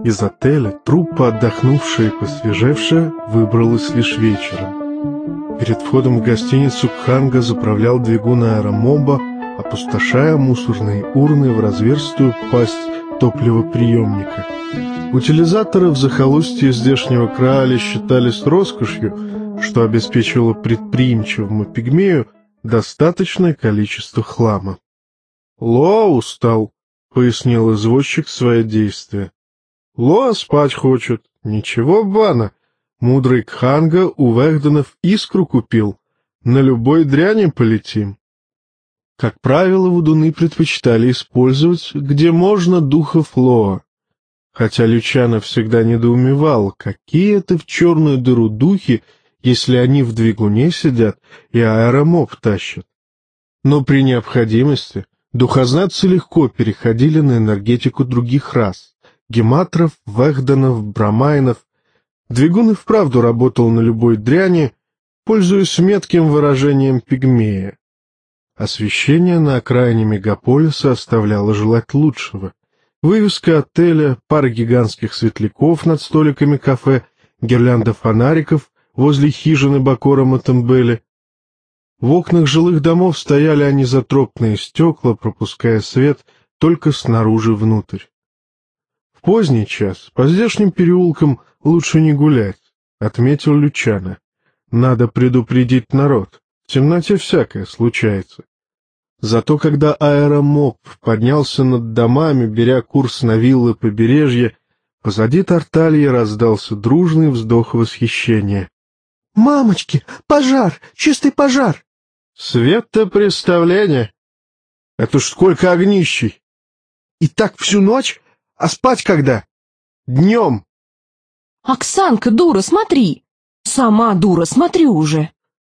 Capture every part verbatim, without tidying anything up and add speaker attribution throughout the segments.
Speaker 1: Из отеля труппа, отдохнувшая и посвежевшая, выбралась лишь вечером. Перед входом в гостиницу Кханга заправлял двигун аэромоба, опустошая мусорные урны в разверстую пасть топливоприемника. Утилизаторы в захолустье здешнего Крааля считались роскошью, что обеспечивало предприимчивому пигмею достаточное количество хлама. «Лоа устал», — пояснил извозчик свои действия. «Лоа спать хочет. Ничего, Бана. Мудрый Кханга у Вэгденов искру купил. На любой дряни полетим». Как правило, водуны предпочитали использовать, где можно, духов Лоа. Хотя Лючано всегда недоумевал, какие это в черную дыру духи, если они в двигуне сидят и аэромоб тащат. Но при необходимости духознатцы легко переходили на энергетику других рас — гематров, вэгденов, брамайнов. Двигун и вправду работал на любой дряни, пользуясь метким выражением пигмея. Освещение на окраине мегаполиса оставляло желать лучшего. Вывеска отеля, пара гигантских светляков над столиками кафе, гирлянда фонариков возле хижины Бакора Матембели. В окнах жилых домов стояли анизотропные стекла, пропуская свет только снаружи внутрь. В поздний час по здешним переулкам лучше не гулять, — отметил Лючано. Надо предупредить народ. В темноте всякое случается. Зато когда аэромоб поднялся над домами, беря курс на виллы побережья, позади Тарталья раздался дружный вздох восхищения. — Мамочки, пожар! Чистый пожар! — Светопреставление! Это ж сколько огнищей! — И так всю ночь? А спать когда? — Днем!
Speaker 2: — Оксанка, дура, смотри! Сама дура, смотри уже!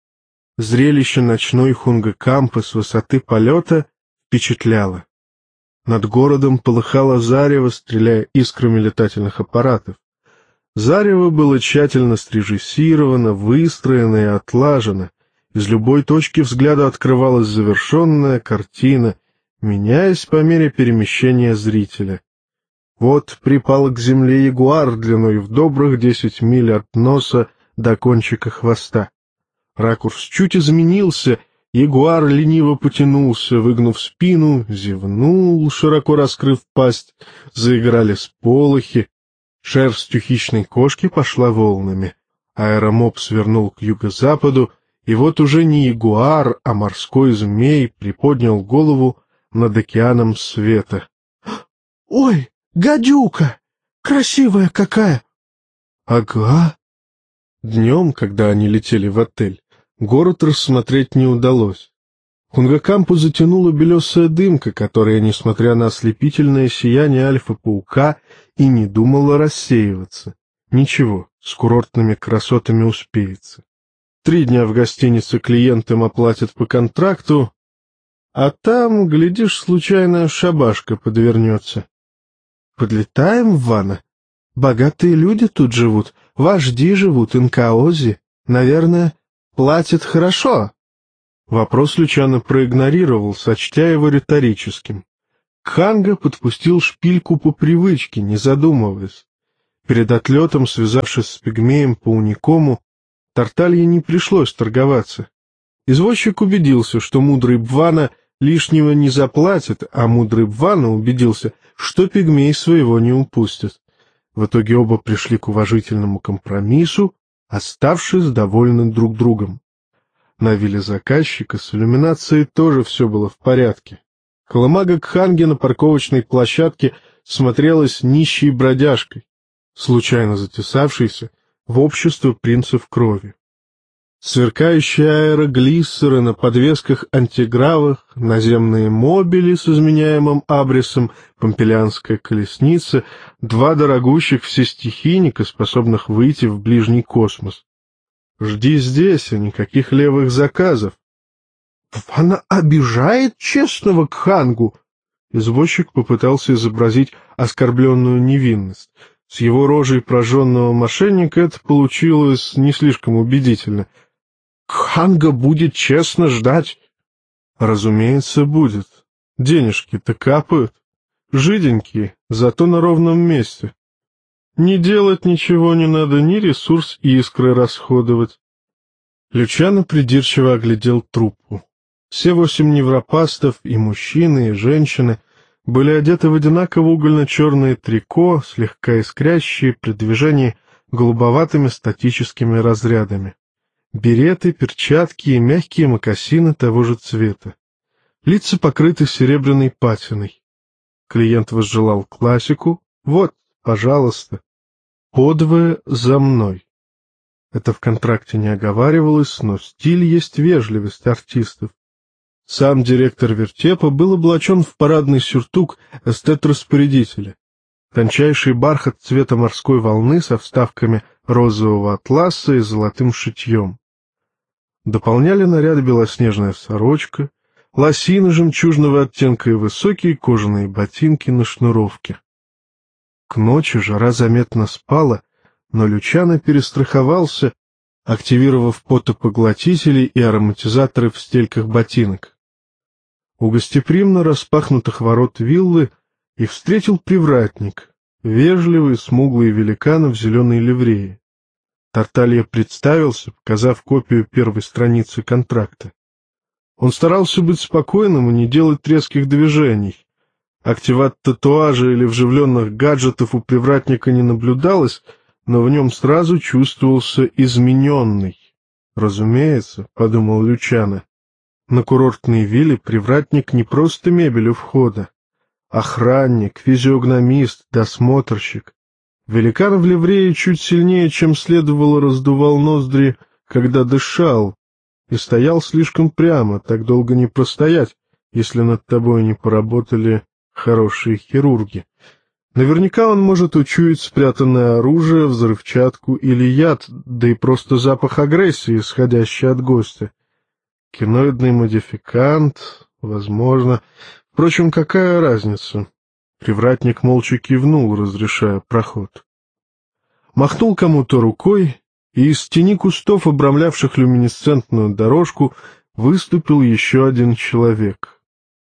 Speaker 1: Зрелище ночной Хунгакампы с высоты полета впечатляло. Над городом полыхало зарево, стреляя искрами летательных аппаратов. Зарево было тщательно срежиссировано, выстроено и отлажено. Из любой точки взгляда открывалась завершенная картина, меняясь по мере перемещения зрителя. Вот припал к земле ягуар длиной в добрых десять миль от носа до кончика хвоста. Ракурс чуть изменился, ягуар лениво потянулся, выгнув спину, зевнул, широко раскрыв пасть, заиграли сполохи. Шерсть у хищной кошки пошла волнами. Аэромоб свернул к юго-западу, и вот уже не ягуар, а морской змей приподнял голову над океаном света. — Ой, гадюка! Красивая какая! — Ага. Днем, когда они летели в отель, город рассмотреть не удалось. Хунгакампу затянула белесая дымка, которая, несмотря на ослепительное сияние альфа-паука, и не думала рассеиваться. Ничего, с курортными красотами успеется. Три дня в гостинице клиентам оплатят по контракту, а там, глядишь, случайная шабашка подвернется. Подлетаем в Вана? Богатые люди тут живут, вожди живут, инкаози. Наверное, платят хорошо. Вопрос Лючано проигнорировал, сочтя его риторическим. Кханга подпустил шпильку по привычке, не задумываясь. Перед отлетом, связавшись с пигмеем по уникому, Тарталье не пришлось торговаться. Извозчик убедился, что мудрый Бвана лишнего не заплатит, а мудрый Бвана убедился, что пигмей своего не упустит. В итоге оба пришли к уважительному компромиссу, оставшись довольны друг другом. На вилле заказчика с иллюминацией тоже все было в порядке. Колымага Кханги на парковочной площадке смотрелась нищей бродяжкой, случайно затесавшейся в общество принцев крови. Сверкающие аэроглиссеры на подвесках антигравах, наземные мобили с изменяемым абрисом, помпелианская колесница, два дорогущих всестихийника, способных выйти в ближний космос. Жди здесь, а никаких левых заказов. — Она обижает честного Кхангу! Извозчик попытался изобразить оскорбленную невинность. С его рожей прожженного мошенника это получилось не слишком убедительно. Кханга будет честно ждать. Разумеется, будет. Денежки-то капают. Жиденькие, зато на ровном месте. Не делать ничего не надо, ни ресурс искры расходовать. Лючано придирчиво оглядел труппу. Все восемь невропастов, и мужчины, и женщины, были одеты в одинаково угольно-черное трико, слегка искрящие при движении голубоватыми статическими разрядами. Береты, перчатки и мягкие мокасины того же цвета. Лица покрыты серебряной патиной. Клиент возжелал классику. Вот, пожалуйста. Подвое за мной. Это в контракте не оговаривалось, но стиль есть вежливость артистов. Сам директор вертепа был облачен в парадный сюртук эстет-распорядителя. Тончайший бархат цвета морской волны со вставками розового атласа и золотым шитьем. Дополняли наряд белоснежная сорочка, лосины жемчужного оттенка и высокие кожаные ботинки на шнуровке. К ночи жара заметно спала, но Лючано перестраховался, активировав потопоглотители и ароматизаторы в стельках ботинок. У гостеприимно распахнутых ворот виллы их встретил привратник, вежливый, смуглый великан в зеленой ливрее. Тарталья представился, показав копию первой страницы контракта. Он старался быть спокойным и не делать резких движений. Активат татуажа или вживленных гаджетов у привратника не наблюдалось, но в нем сразу чувствовался измененный. Разумеется, — подумал Лючано, — на курортной вилле привратник не просто мебель у входа. Охранник, физиогномист, досмотрщик. Великан в ливрее чуть сильнее, чем следовало, раздувал ноздри, когда дышал, и стоял слишком прямо, так долго не простоять, если над тобой не поработали хорошие хирурги. Наверняка он может учуять спрятанное оружие, взрывчатку или яд, да и просто запах агрессии, исходящий от гостя. Киноидный модификант, возможно. Впрочем, какая разница? Привратник молча кивнул, разрешая проход. Махнул кому-то рукой, и из тени кустов, обрамлявших люминесцентную дорожку, выступил еще один человек.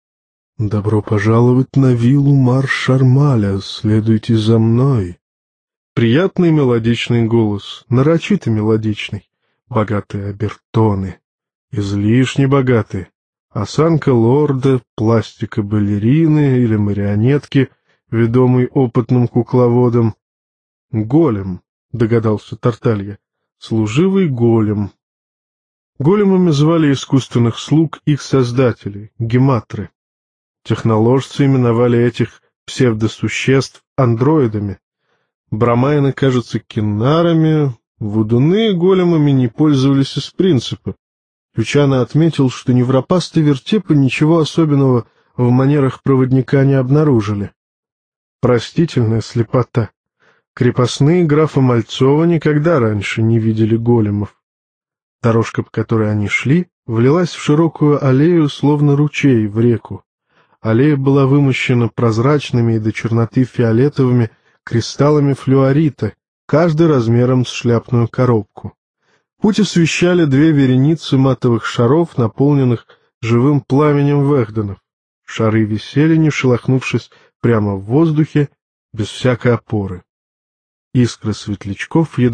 Speaker 1: «Добро пожаловать на виллу Марш-Шармаля, следуйте за мной». Приятный мелодичный голос, нарочито мелодичный, богатые обертоны, излишне богатые, осанка лорда, пластика балерины или марионетки, ведомый опытным кукловодом. «Голем», — догадался Тарталья, — «служивый голем». Големами звали искусственных слуг их создателей, гематры. Техноложцы именовали этих псевдосуществ андроидами. Брамайны, кажется, кинарами, вудуны големами не пользовались из принципа. Лючано отметил, что невропасты вертепа ничего особенного в манерах проводника не обнаружили. Простительная слепота. Крепостные графа Мальцова никогда раньше не видели големов. Дорожка, по которой они шли, влилась в широкую аллею, словно ручей, в реку. Аллея была вымощена прозрачными и до черноты фиолетовыми кристаллами флюорита, каждый размером с шляпную коробку. Путь освещали две вереницы матовых шаров, наполненных живым пламенем вэхденов. Шары висели, не шелохнувшись, прямо в воздухе, без всякой опоры. Искры светлячков едва